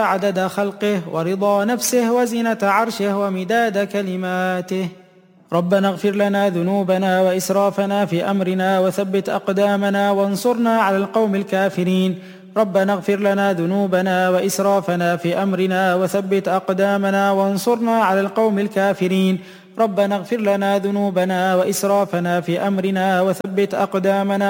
عدد خلقه ورضا نفسه وزنة عرشه ومداد كلماته. ربنا اغفر لنا ذنوبنا وإسرافنا في أمرنا وثبت أقدامنا وانصرنا على القوم الكافرين. ربنا اغفر لنا ذنوبنا وإسرافنا في أمرنا وثبت أقدامنا وانصرنا على القوم الكافرين. ربنا اغفر لنا ذنوبنا وإسرافنا في أمرنا وثبت أقدامنا